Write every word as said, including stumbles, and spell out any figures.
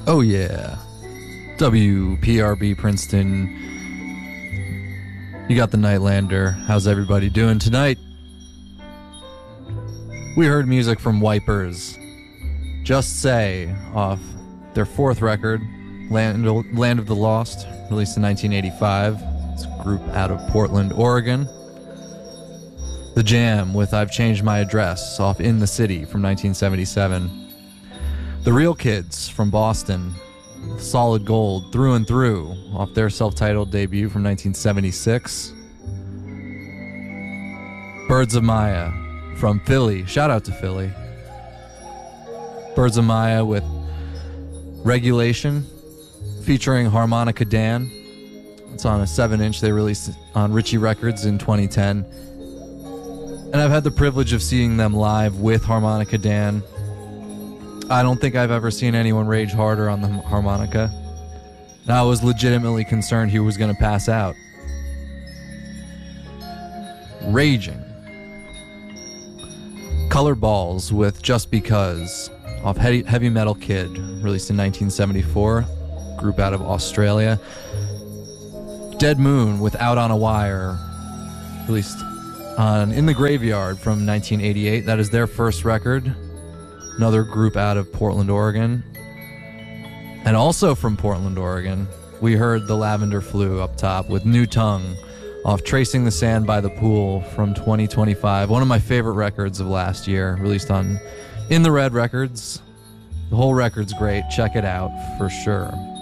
Oh yeah. W P R B Princeton. You got the Nightlander. How's everybody doing tonight? We heard music from Wipers. Just Say, off their fourth record, Land, Land of the Lost, released in nineteen eighty-five. It's a group out of Portland, Oregon. The Jam with I've Changed My Address, off In the City from nineteen seventy-seven. The Real Kids from Boston, Solid Gold, Through and Through, off their self-titled debut from nineteen seventy-six. Birds of Maya from Philly, shout out to Philly. Birds of Maya with Regulation, featuring Harmonica Dan. It's on a seven inch they released on Ritchie Records in twenty ten. And I've had the privilege of seeing them live with Harmonica Dan. I don't think I've ever seen anyone rage harder on the harmonica. And I was legitimately concerned he was going to pass out. Raging. Color Balls with Just Because, off Heavy, Heavy Metal Kid, released in nineteen seventy-four, group out of Australia. Dead Moon with Out on a Wire, released on In the Graveyard from nineteen eighty-eight. That is their first record. Another group out of Portland, Oregon. And also from Portland, Oregon, we heard The Lavender Flu up top with New Tongue, off Tracing the Sand by the Pool from twenty twenty-five. One of my favorite records of last year, released on In the Red Records. The whole record's great. Check it out for sure.